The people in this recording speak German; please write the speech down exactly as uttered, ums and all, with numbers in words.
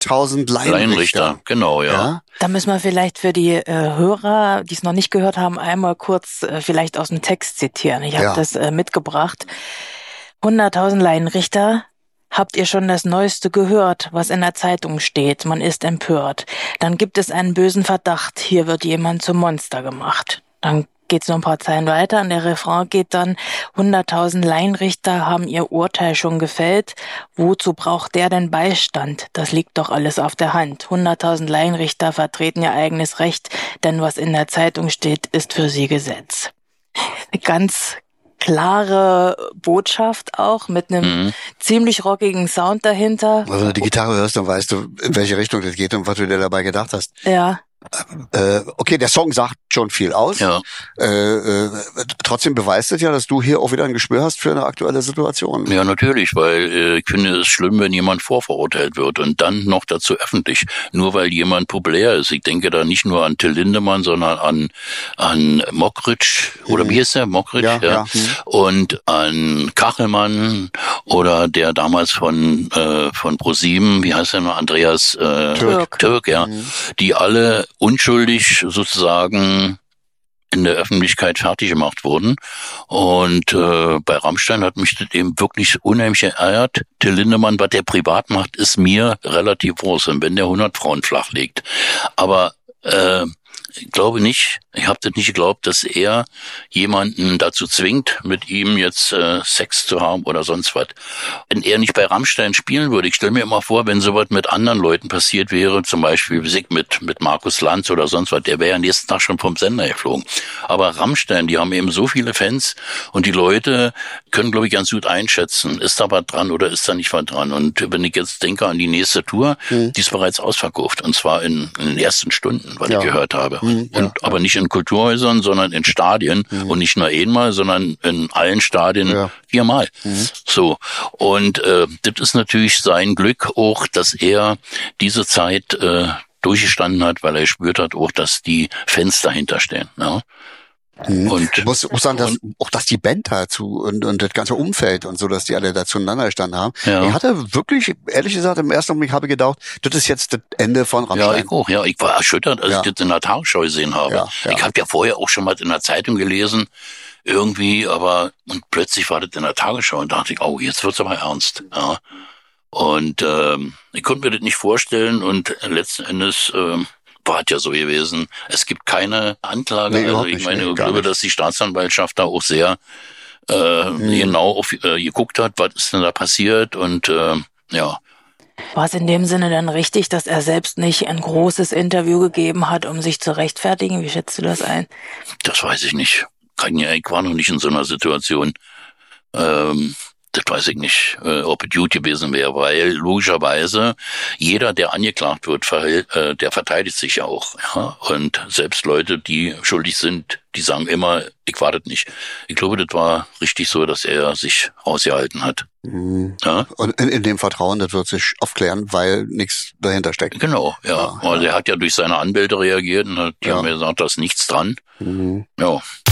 hunderttausend Laienrichter. Laienrichter, genau, ja. ja. Da müssen wir vielleicht für die äh, Hörer, die es noch nicht gehört haben, einmal kurz äh, vielleicht aus dem Text zitieren. Ich habe Ja. das äh, mitgebracht. hunderttausend Laienrichter. Habt ihr schon das Neueste gehört, was in der Zeitung steht? Man ist empört. Dann gibt es einen bösen Verdacht. Hier wird jemand zum Monster gemacht. Dann geht's noch ein paar Zeilen weiter und der Refrain geht dann: hunderttausend Laienrichter haben ihr Urteil schon gefällt. Wozu braucht der denn Beistand? Das liegt doch alles auf der Hand. hunderttausend Laienrichter vertreten ihr eigenes Recht, denn was in der Zeitung steht, ist für sie Gesetz. Eine ganz klare Botschaft auch, mit einem mhm. ziemlich rockigen Sound dahinter. Also wenn du die Gitarre hörst, dann weißt du, in welche Richtung das geht und was du dir dabei gedacht hast. Ja. Äh, okay, der Song sagt schon viel aus. Ja. Äh, äh, trotzdem beweist es ja, dass du hier auch wieder ein Gespür hast für eine aktuelle Situation. Ja, natürlich, weil äh, ich finde es schlimm, wenn jemand vorverurteilt wird und dann noch dazu öffentlich, nur weil jemand populär ist. Ich denke da nicht nur an Till Lindemann, sondern an an Mockridge, oder mhm. wie hieß der? Mockridge, ja. ja. ja. Mhm. Und an Kachelmann oder der damals von äh, von ProSieben, wie heißt der noch? Andreas äh, Türk. Türk, ja. Mhm. Die alle unschuldig sozusagen in der Öffentlichkeit fertig gemacht wurden. Und äh, bei Rammstein hat mich das eben wirklich unheimlich geärgert. Till Lindemann, was der privat macht, ist mir relativ groß. Und wenn der hundert Frauen flachlegt. Aber äh, ich glaube nicht, ich habe das nicht geglaubt, dass er jemanden dazu zwingt, mit ihm jetzt äh, Sex zu haben oder sonst was. Wenn er nicht bei Rammstein spielen würde, ich stelle mir immer vor, wenn sowas mit anderen Leuten passiert wäre, zum Beispiel mit mit Markus Lanz oder sonst was, der wäre ja nächsten Tag schon vom Sender geflogen. Aber Rammstein, die haben eben so viele Fans und die Leute können, glaube ich, ganz gut einschätzen, ist da was dran oder ist da nicht was dran. Und wenn ich jetzt denke an die nächste Tour, mhm. die ist bereits ausverkauft und zwar in, in den ersten Stunden, was ja. ich gehört habe. Mhm, ja, und aber nicht in Kulturhäusern, sondern in Stadien mhm. und nicht nur einmal, sondern in allen Stadien ja. viermal. Mhm. So. Und äh, das ist natürlich sein Glück auch, dass er diese Zeit äh, durchgestanden hat, weil er gespürt hat auch, dass die Fans dahinter stehen. Ja. Mhm. Und ich muss, muss sagen, dass auch dass die Band dazu und, und das ganze Umfeld und so, dass die alle da zueinander gestanden haben. Ja. Ich hatte wirklich, ehrlich gesagt, im ersten Moment habe ich gedacht, das ist jetzt das Ende von Rammstein. Ja, ich auch. Ja, ich war erschüttert, als ja. ich das in der Tagesschau gesehen habe. Ja, ja. Ich habe ja vorher auch schon mal in der Zeitung gelesen, irgendwie, aber und plötzlich war das in der Tagesschau und dachte ich, oh, jetzt wird's aber ernst. Ja. Und ähm, ich konnte mir das nicht vorstellen und letzten Endes ähm, war es ja so gewesen. Es gibt keine Anklage. Nee, also ich nicht, meine, ich glaube, nicht. dass die Staatsanwaltschaft da auch sehr äh, hm. genau auf, äh, geguckt hat, was ist denn da passiert und äh, ja. War es in dem Sinne dann richtig, dass er selbst nicht ein großes Interview gegeben hat, um sich zu rechtfertigen? Wie schätzt du das ein? Das weiß ich nicht. Ich war noch nicht in so einer Situation. Ähm, Das weiß ich nicht, äh, ob es gut gewesen wäre, weil logischerweise jeder, der angeklagt wird, verhält, äh, der verteidigt sich ja auch. Ja? Und selbst Leute, die schuldig sind, die sagen immer, ich war das nicht. Ich glaube, das war richtig so, dass er sich rausgehalten hat. Mhm. Ja? Und in, in dem Vertrauen, das wird sich aufklären, weil nichts dahinter steckt. Genau, ja. ja. Also er hat ja durch seine Anwälte reagiert und hat, die ja. haben mir gesagt, da ist nichts dran. Mhm. Ja.